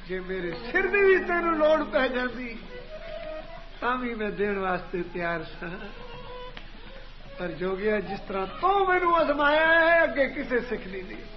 जे मेरे सिर दी भी तेनू लोड़ पै जाती तामी मैं देण वास्ते तैयार सा। पर जोगिया जिस तरह तो मैनू अजमाया है अगे किसे सिख नहीं दी।